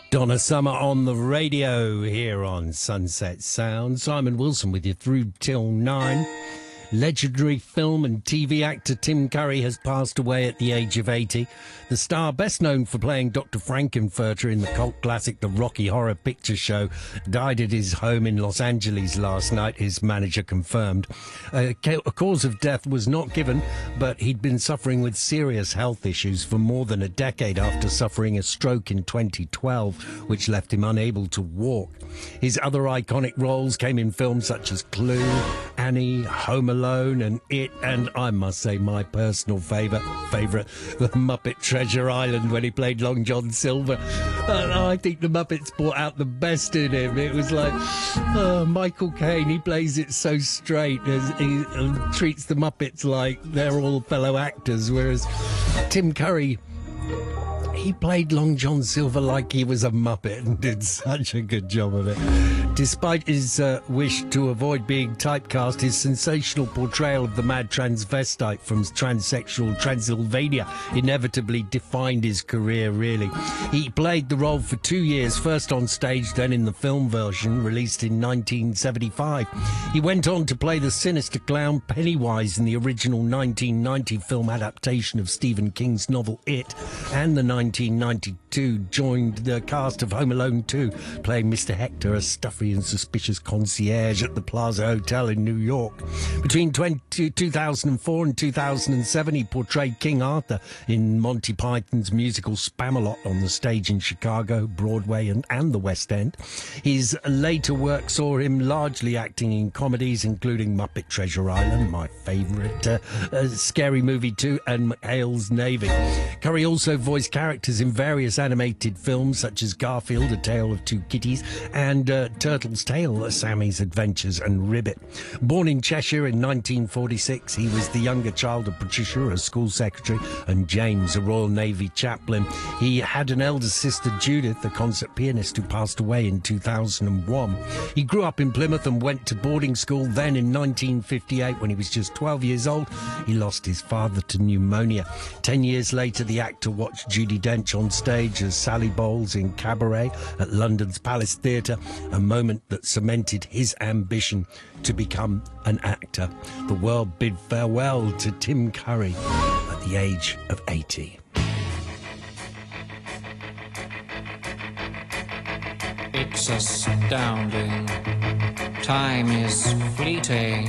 Donna Summer on the radio here on Sunset Sound. Simon Wilson with you through till 9. Legendary film and TV actor Tim Curry has passed away at the age of 80. The star, best known for playing Dr. Frankenfurter in the cult classic The Rocky Horror Picture Show, died at his home in Los Angeles last night, his manager confirmed. A cause of death was not given, but he'd been suffering with serious health issues for more than a decade after suffering a stroke in 2012, which left him unable to walk. His other iconic roles came in films such as Clue, Annie, Home Alone and It, and I must say my personal favourite, The Muppet Treasure Island, when he played Long John Silver. I think the Muppets brought out the best in him. It was like Michael Caine, he plays it so straight, he treats the Muppets like they're all fellow actors, whereas Tim Curry, he played Long John Silver like he was a Muppet and did such a good job of it. Despite his wish to avoid being typecast, his sensational portrayal of the mad transvestite from transsexual Transylvania inevitably defined his career, really. He played the role for 2 years, first on stage, then in the film version, released in 1975. He went on to play the sinister clown Pennywise in the original 1990 film adaptation of Stephen King's novel It, and the 1992 joined the cast of Home Alone 2, playing Mr. Hector, a stuffy and suspicious concierge at the Plaza Hotel in New York. Between 2004 and 2007, he portrayed King Arthur in Monty Python's musical Spamalot on the stage in Chicago, Broadway and the West End. His later work saw him largely acting in comedies, including Muppet Treasure Island, my favourite, Scary Movie 2 and McHale's Navy. Curry also voiced characters in various animated films such as Garfield, A Tale of Two Kitties, and Turtle's Tale, Sammy's Adventures, and Ribbit. Born in Cheshire in 1946, he was the younger child of Patricia, a school secretary, and James, a Royal Navy chaplain. He had an elder sister, Judith, a concert pianist, who passed away in 2001. He grew up in Plymouth and went to boarding school. Then in 1958, when he was just 12 years old, he lost his father to pneumonia. 10 years later, the actor watched Judi Dench on stage as Sally Bowles in Cabaret at London's Palace Theatre, a moment that cemented his ambition to become an actor. The world bid farewell to Tim Curry at the age of 80. It's astounding. Time is fleeting.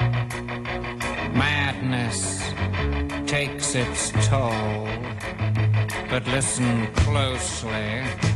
Madness takes its toll. But listen closely.